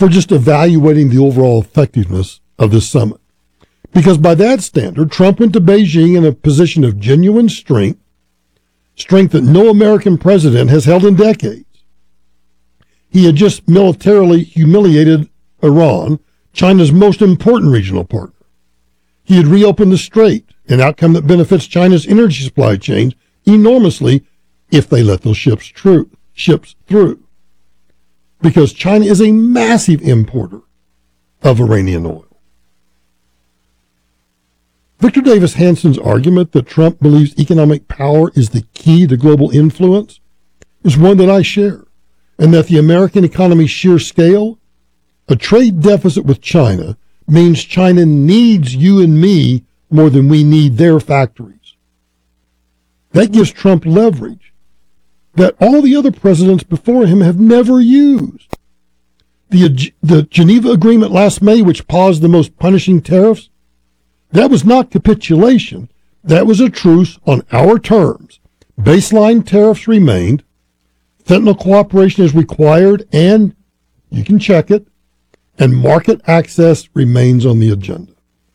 for just evaluating the overall effectiveness of this summit. Because by that standard, Trump went to Beijing in a position of genuine strength that no American president has held in decades. He had just militarily humiliated Iran, China's most important regional partner. He had reopened the strait, an outcome that benefits China's energy supply chains enormously if they let those ships through. Because China is a massive importer of Iranian oil. Victor Davis Hanson's argument that Trump believes economic power is the key to global influence is one that I share, and that the American economy's sheer scale, a trade deficit with China, means China needs you and me more than we need their factories. That gives Trump leverage that all the other presidents before him have never used. The Geneva Agreement last May, which paused the most punishing tariffs, that was not capitulation. That was a truce on our terms. Baseline tariffs remained. Fentanyl cooperation is required, and you can check it, and market access remains on the agenda.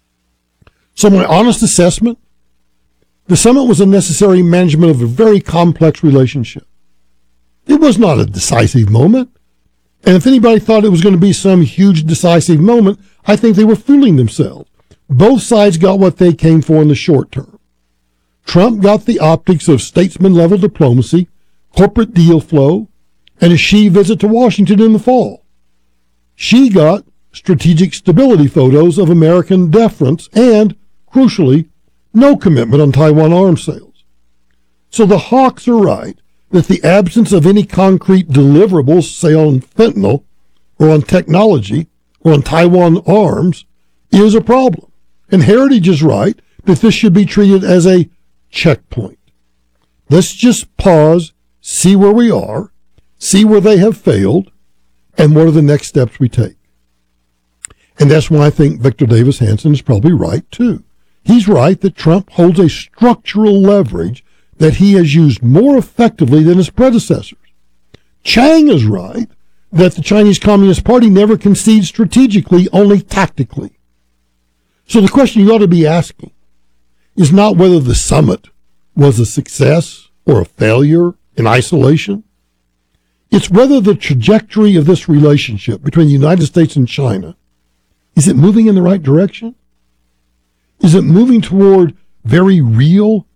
So my honest assessment, the summit was a necessary management of a very complex relationship. It was not a decisive moment. And if anybody thought it was going to be some huge decisive moment, I think they were fooling themselves. Both sides got what they came for in the short term. Trump got the optics of statesman-level diplomacy, corporate deal flow, and a Xi visit to Washington in the fall. Xi got strategic stability photos of American deference and, crucially, no commitment on Taiwan arms sales. So the hawks are right that the absence of any concrete deliverables, say on fentanyl or on technology or on Taiwan arms, is a problem. And Heritage is right that this should be treated as a checkpoint. Let's just pause, see where we are, see where they have failed, and what are the next steps we take. And that's why I think Victor Davis Hanson is probably right, too. He's right that Trump holds a structural leverage that he has used more effectively than his predecessors. Chang is right that the Chinese Communist Party never concedes strategically, only tactically. So the question you ought to be asking is not whether the summit was a success or a failure in isolation. It's whether the trajectory of this relationship between the United States and China, is it moving in the right direction? Is it moving toward very real,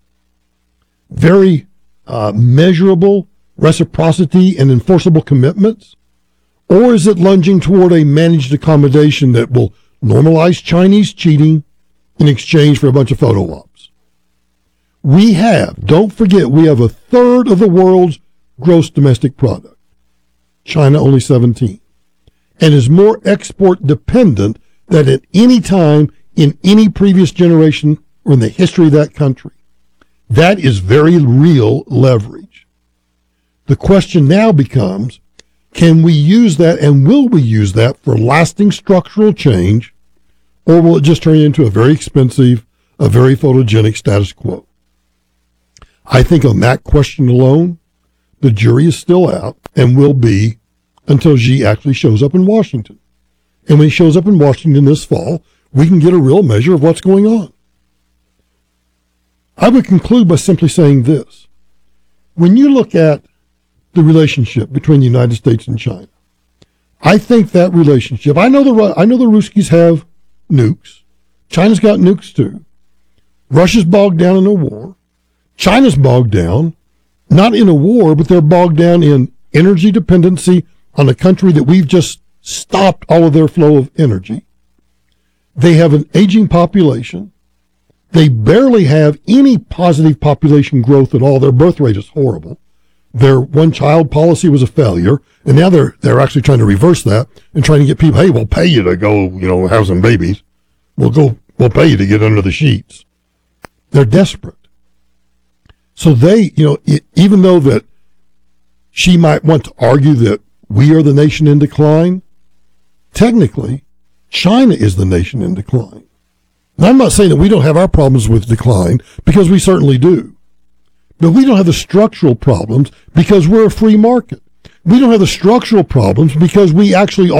very measurable reciprocity and enforceable commitments? Or is it lunging toward a managed accommodation that will normalize Chinese cheating in exchange for a bunch of photo ops? Don't forget, we have a third of the world's gross domestic product. China only 17. And is more export dependent than at any time in any previous generation or in the history of that country. That is very real leverage. The question now becomes, can we use that, and will we use that for lasting structural change, or will it just turn into a very expensive, a very photogenic status quo? I think on that question alone, the jury is still out and will be until Xi actually shows up in Washington. And when he shows up in Washington this fall, we can get a real measure of what's going on. I would conclude by simply saying this. When you look at the relationship between the United States and China, I think that relationship, I know the Ruskies have nukes. China's got nukes too. Russia's bogged down in a war. China's bogged down, not in a war, but they're bogged down in energy dependency on a country that we've just stopped all of their flow of energy. They have an aging population. They barely have any positive population growth at all. Their birth rate is horrible. Their one-child policy was a failure, and now they're actually trying to reverse that and trying to get people, hey, we'll pay you to go, have some babies. We'll pay you to get under the sheets. They're desperate. So they, even though that she might want to argue that we are the nation in decline, technically, China is the nation in decline. And I'm not saying that we don't have our problems with decline, because we certainly do. But we don't have the structural problems because we're a free market. We don't have the structural problems because we actually